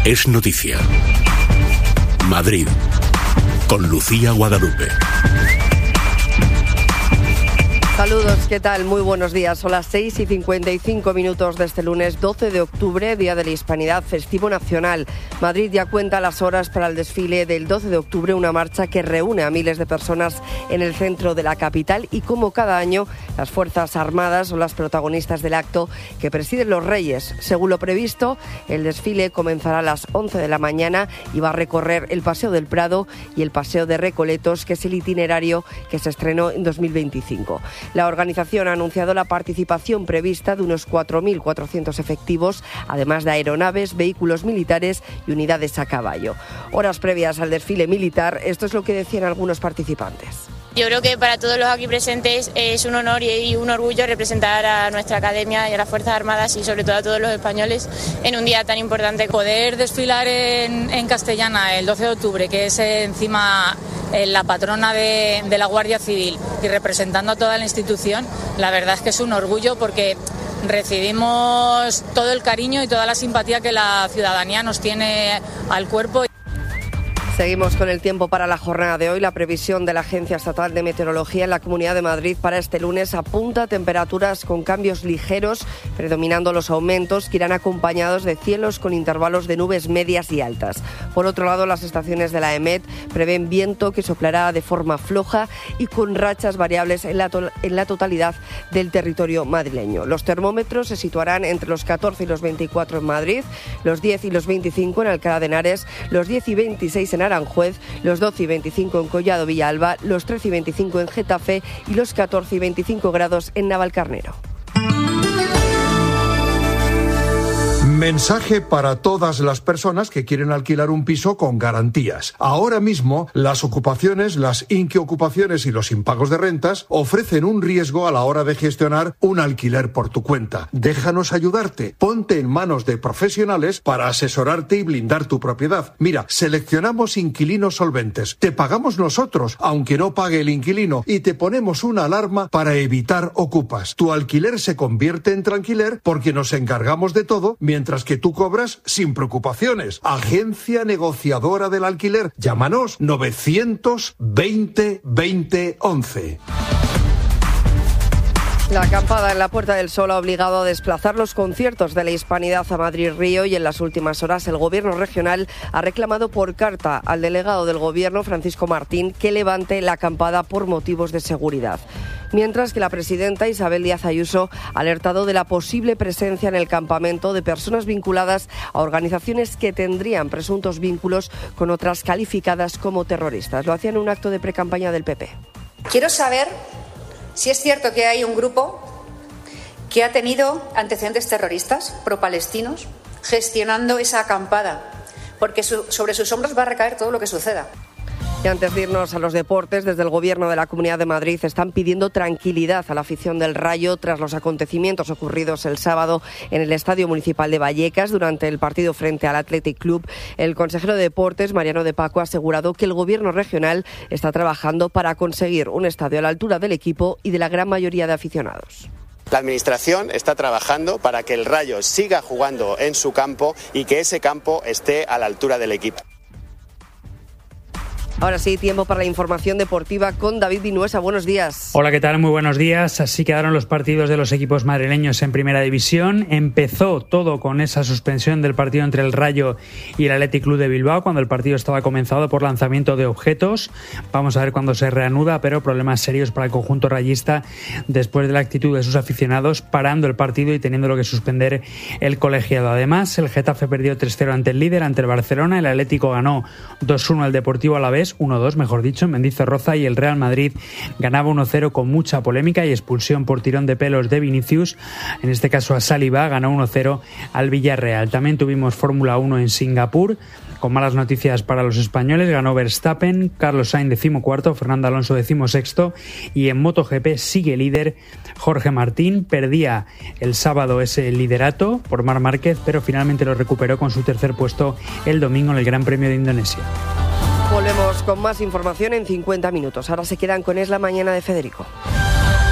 es noticia. Madrid, con Lucía Guadalupe. Saludos, ¿qué tal? Muy buenos días. Son las 6:55 de este lunes 12 de octubre, Día de la Hispanidad, festivo nacional. Madrid ya cuenta las horas para el desfile del 12 de octubre, una marcha que reúne a miles de personas en el centro de la capital y, como cada año, las Fuerzas Armadas son las protagonistas del acto que presiden los Reyes. Según lo previsto, el desfile comenzará a las 11 de la mañana y va a recorrer el Paseo del Prado y el Paseo de Recoletos, que es el itinerario que se estrenó en 2025. La organización ha anunciado la participación prevista de unos 4.400 efectivos, además de aeronaves, vehículos militares y unidades a caballo. Horas previas al desfile militar, esto es lo que decían algunos participantes. Yo creo que para todos los aquí presentes es un honor y un orgullo representar a nuestra academia y a las Fuerzas Armadas y sobre todo a todos los españoles en un día tan importante. Poder desfilar en Castellana el 12 de octubre, que es encima la patrona de la Guardia Civil, y representando a toda la institución, la verdad es que es un orgullo porque recibimos todo el cariño y toda la simpatía que la ciudadanía nos tiene al cuerpo. Seguimos con el tiempo para la jornada de hoy. La previsión de la Agencia Estatal de Meteorología en la Comunidad de Madrid para este lunes apunta a temperaturas con cambios ligeros, predominando los aumentos que irán acompañados de cielos con intervalos de nubes medias y altas. Por otro lado, las estaciones de la EMET prevén viento que soplará de forma floja y con rachas variables en la totalidad del territorio madrileño. Los termómetros se situarán entre los 14 y los 24 en Madrid, los 10 y los 25 en Alcalá de Henares, los 10 y 26 en Aranjuez, los 12 y 25 en Collado Villalba, los 13 y 25 en Getafe y los 14 y 25 grados en Navalcarnero. Mensaje para todas las personas que quieren alquilar un piso con garantías. Ahora mismo, las ocupaciones, las inquiocupaciones y los impagos de rentas ofrecen un riesgo a la hora de gestionar un alquiler por tu cuenta. Déjanos ayudarte. Ponte en manos de profesionales para asesorarte y blindar tu propiedad. Mira, seleccionamos inquilinos solventes. Te pagamos nosotros, aunque no pague el inquilino, y te ponemos una alarma para evitar ocupas. Tu alquiler se convierte en tranquiler porque nos encargamos de todo, mientras que tú cobras sin preocupaciones. Agencia Negociadora del Alquiler. Llámanos 920 20 11. La acampada en la Puerta del Sol ha obligado a desplazar los conciertos de la Hispanidad a Madrid-Río y en las últimas horas el Gobierno regional ha reclamado por carta al delegado del Gobierno, Francisco Martín, que levante la acampada por motivos de seguridad. Mientras que la presidenta Isabel Díaz Ayuso ha alertado de la posible presencia en el campamento de personas vinculadas a organizaciones que tendrían presuntos vínculos con otras calificadas como terroristas. Lo hacía en un acto de precampaña del PP. Quiero saber si es cierto que hay un grupo que ha tenido antecedentes terroristas pro-palestinos gestionando esa acampada, porque sobre sus hombros va a recaer todo lo que suceda. Y antes de irnos a los deportes, desde el Gobierno de la Comunidad de Madrid están pidiendo tranquilidad a la afición del Rayo tras los acontecimientos ocurridos el sábado en el Estadio Municipal de Vallecas durante el partido frente al Athletic Club. El consejero de Deportes, Mariano de Paco, ha asegurado que el Gobierno regional está trabajando para conseguir un estadio a la altura del equipo y de la gran mayoría de aficionados. La Administración está trabajando para que el Rayo siga jugando en su campo y que ese campo esté a la altura del equipo. Ahora sí, tiempo para la información deportiva con David Vinuesa. Buenos días. Hola, ¿qué tal? Muy buenos días. Así quedaron los partidos de los equipos madrileños en Primera División. Empezó todo con esa suspensión del partido entre el Rayo y el Athletic Club de Bilbao, cuando el partido estaba comenzado por lanzamiento de objetos. Vamos a ver cuándo se reanuda, pero problemas serios para el conjunto rayista después de la actitud de sus aficionados, parando el partido y teniéndolo que suspender el colegiado. Además, el Getafe perdió 3-0 ante el líder, ante el Barcelona. El Atlético ganó 2-1 al Deportivo Alavés, 1-2 mejor dicho, en Mendizorroza, y el Real Madrid ganaba 1-0 con mucha polémica y expulsión por tirón de pelos de Vinicius, en este caso a Saliba, ganó 1-0 al Villarreal. También tuvimos Fórmula 1 en Singapur, con malas noticias para los españoles. Ganó Verstappen, Carlos Sainz 14º, Fernando Alonso 16º, y en MotoGP sigue líder Jorge Martín. Perdía el sábado ese liderato por Marc Márquez, pero finalmente lo recuperó con su tercer puesto el domingo en el Gran Premio de Indonesia. Volvemos con más información en 50 minutos. Ahora se quedan con Es la Mañana de Federico.